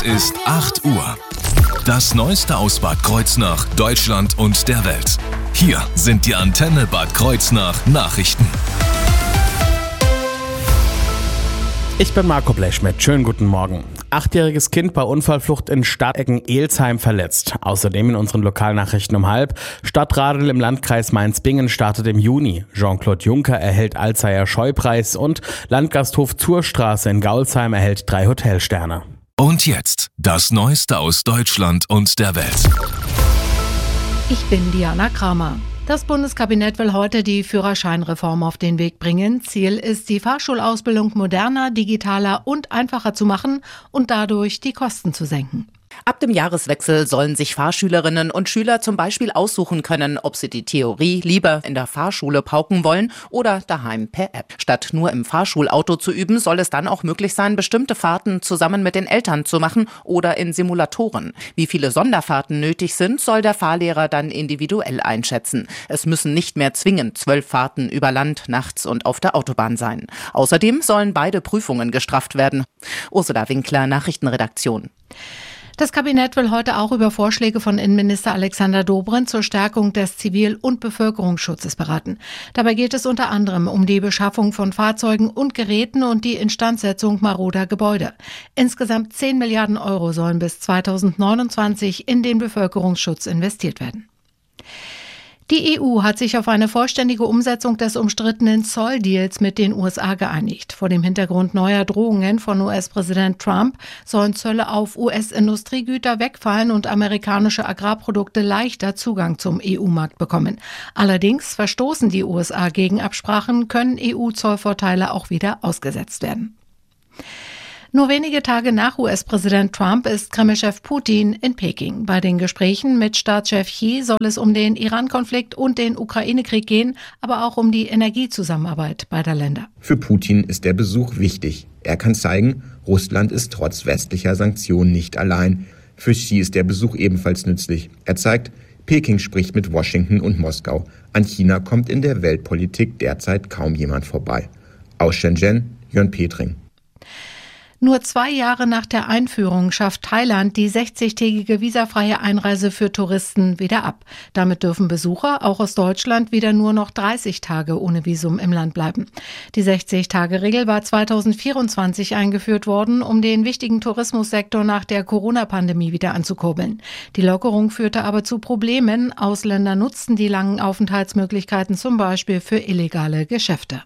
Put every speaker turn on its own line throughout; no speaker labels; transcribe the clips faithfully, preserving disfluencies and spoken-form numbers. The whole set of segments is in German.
ist acht Uhr. Das Neueste aus Bad Kreuznach, Deutschland und der Welt. Hier sind die Antenne Bad Kreuznach Nachrichten.
Ich bin Marco Blechschmidt. Schönen guten Morgen. Achtjähriges Kind bei Unfallflucht in Stadtecken-Elsheim verletzt. Außerdem in unseren Lokalnachrichten um halb. Stadtradel im Landkreis Mainz-Bingen startet im Juni. Jean-Claude Juncker erhält Alzheimer Scheupreis und Landgasthof Zurstraße in Gaulsheim erhält drei Hotelsterne.
Und jetzt das Neueste aus Deutschland und der Welt.
Ich bin Diana Kramer. Das Bundeskabinett will heute die Führerscheinreform auf den Weg bringen. Ziel ist, die Fahrschulausbildung moderner, digitaler und einfacher zu machen und dadurch die Kosten zu senken.
Ab dem Jahreswechsel sollen sich Fahrschülerinnen und Schüler zum Beispiel aussuchen können, ob sie die Theorie lieber in der Fahrschule pauken wollen oder daheim per App. Statt nur im Fahrschulauto zu üben, soll es dann auch möglich sein, bestimmte Fahrten zusammen mit den Eltern zu machen oder in Simulatoren. Wie viele Sonderfahrten nötig sind, soll der Fahrlehrer dann individuell einschätzen. Es müssen nicht mehr zwingend zwölf Fahrten über Land, nachts und auf der Autobahn sein. Außerdem sollen beide Prüfungen gestrafft werden. Ursula Winkler, Nachrichtenredaktion.
Das Kabinett will heute auch über Vorschläge von Innenminister Alexander Dobrindt zur Stärkung des Zivil- und Bevölkerungsschutzes beraten. Dabei geht es unter anderem um die Beschaffung von Fahrzeugen und Geräten und die Instandsetzung maroder Gebäude. Insgesamt zehn Milliarden Euro sollen bis zweitausendneunundzwanzig in den Bevölkerungsschutz investiert werden. Die E U hat sich auf eine vollständige Umsetzung des umstrittenen Zolldeals mit den U S A geeinigt. Vor dem Hintergrund neuer Drohungen von U S-Präsident Trump sollen Zölle auf U S-Industriegüter wegfallen und amerikanische Agrarprodukte leichter Zugang zum E U-Markt bekommen. Allerdings verstoßen die U S A gegen Absprachen, können E U-Zollvorteile auch wieder ausgesetzt werden. Nur wenige Tage nach U S-Präsident Trump ist Kremlchef Putin in Peking. Bei den Gesprächen mit Staatschef Xi soll es um den Iran-Konflikt und den Ukraine-Krieg gehen, aber auch um die Energiezusammenarbeit beider Länder.
Für Putin ist der Besuch wichtig. Er kann zeigen, Russland ist trotz westlicher Sanktionen nicht allein. Für Xi ist der Besuch ebenfalls nützlich. Er zeigt, Peking spricht mit Washington und Moskau. An China kommt in der Weltpolitik derzeit kaum jemand vorbei. Aus Shenzhen, Jörn Petring.
Nur zwei Jahre nach der Einführung schafft Thailand die sechzigtägige visafreie Einreise für Touristen wieder ab. Damit dürfen Besucher, auch aus Deutschland, wieder nur noch dreißig Tage ohne Visum im Land bleiben. Die sechzig-Tage-Regel war zweitausendvierundzwanzig eingeführt worden, um den wichtigen Tourismussektor nach der Corona-Pandemie wieder anzukurbeln. Die Lockerung führte aber zu Problemen. Ausländer nutzten die langen Aufenthaltsmöglichkeiten zum Beispiel für illegale Geschäfte.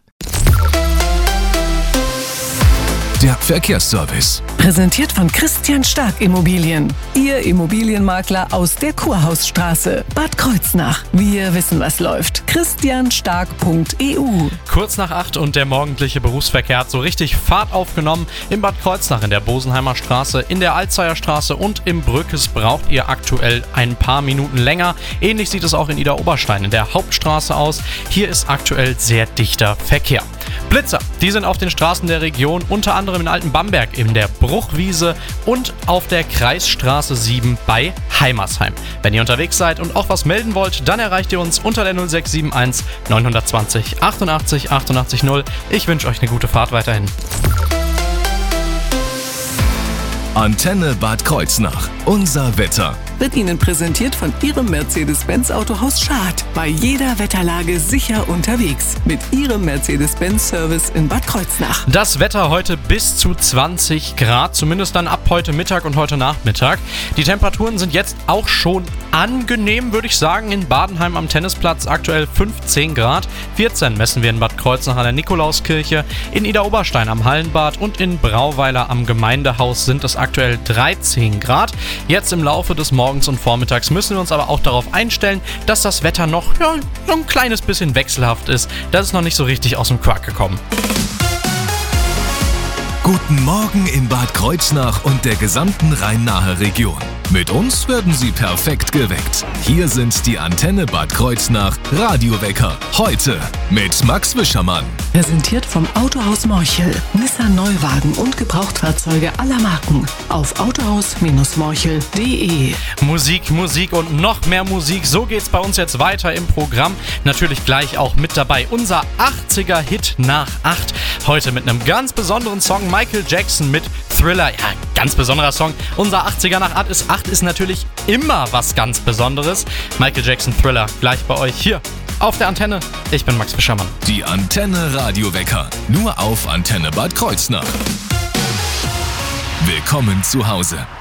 Der Verkehrsservice.
Präsentiert von Christian Stark Immobilien. Ihr Immobilienmakler aus der Kurhausstraße. Bad Kreuznach. Wir wissen, was läuft. christian stark punkt e u.
Kurz nach acht und der morgendliche Berufsverkehr hat so richtig Fahrt aufgenommen. In Bad Kreuznach, in der Bosenheimer Straße, in der Alzeyer Straße und im Brückes braucht ihr aktuell ein paar Minuten länger. Ähnlich sieht es auch in Idar-Oberstein in der Hauptstraße aus. Hier ist aktuell sehr dichter Verkehr. Blitzer, die sind auf den Straßen der Region, unter anderem in Altenbamberg, in der Bruchwiese und auf der Kreisstraße sieben bei Heimersheim. Wenn ihr unterwegs seid und auch was melden wollt, dann erreicht ihr uns unter der null sechs sieben eins neun zwei null achtundachtzig achtundachtzig null. Ich wünsche euch eine gute Fahrt weiterhin.
Antenne Bad Kreuznach. Unser Wetter.
Wird Ihnen präsentiert von Ihrem Mercedes-Benz Autohaus Schad. Bei jeder Wetterlage sicher unterwegs. Mit Ihrem Mercedes-Benz-Service in Bad Kreuznach.
Das Wetter heute bis zu zwanzig Grad, zumindest dann ab heute Mittag und heute Nachmittag. Die Temperaturen sind jetzt auch schon angenehm, würde ich sagen. In Badenheim am Tennisplatz aktuell fünfzehn Grad. vierzehn messen wir in Bad Kreuznach an der Nikolauskirche. In Idar-Oberstein am Hallenbad und in Brauweiler am Gemeindehaus sind es aktuell dreizehn Grad. Jetzt im Laufe des Morgens und vormittags müssen wir uns aber auch darauf einstellen, dass das Wetter noch ja, ein kleines bisschen wechselhaft ist. Das ist noch nicht so richtig aus dem Quark gekommen.
Guten Morgen in Bad Kreuznach und der gesamten Rhein-Nahe Region. Mit uns werden Sie perfekt geweckt. Hier sind die Antenne Bad Kreuznach Radiowecker. Heute mit Max Wischermann.
Präsentiert vom Autohaus Morchel. Nissan Neuwagen und Gebrauchtfahrzeuge aller Marken. Auf autohaus morchel punkt de.
Musik, Musik und noch mehr Musik. So geht's bei uns jetzt weiter im Programm. Natürlich gleich auch mit dabei unser achtziger-Hit nach acht. Heute mit einem ganz besonderen Song. Michael Jackson mit Thriller. Ja, ganz besonderer Song. Unser achtziger nach acht ist, acht ist natürlich immer was ganz Besonderes. Michael Jackson Thriller gleich bei euch hier auf der Antenne. Ich bin Max Fischermann.
Die Antenne Radiowecker. Nur auf Antenne Bad Kreuznach. Willkommen zu Hause.